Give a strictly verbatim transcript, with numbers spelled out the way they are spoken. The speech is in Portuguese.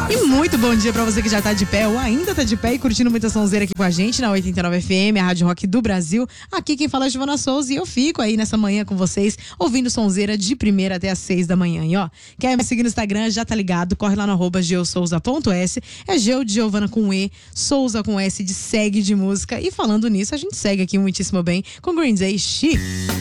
E muito bom dia pra você que já tá de pé ou ainda tá de pé e curtindo muita sonzeira aqui com a gente na oitenta e nove F M, a Rádio Rock do Brasil. Aqui quem fala é Giovana Souza e eu fico aí nessa manhã com vocês, ouvindo sonzeira de primeira até às seis da manhã. E ó, quer me seguir no Instagram, já tá ligado, corre lá no arroba geosouza ponto s, é Geo de Giovana com E, Souza com S de segue de música. E falando nisso, a gente segue aqui muitíssimo bem com Green Day She.